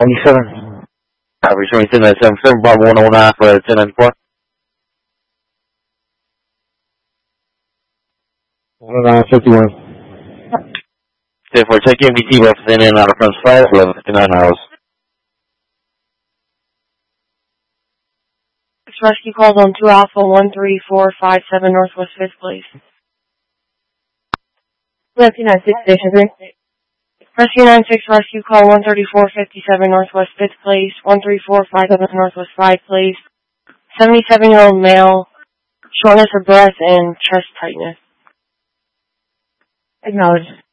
27. Copy, showing 1097, Bravo 109 for 1094. 10951. 10-4, check MBT representing in and out of front flight, 11:59 hours. Rescue calls on 2 Alpha 13457 Northwest 5th, please. 96 Station 3. Rescue 96, rescue call 13457 Northwest 5th, please. 13457 Northwest 5, please. 77-year-old male, shortness of breath and chest tightness. Acknowledged.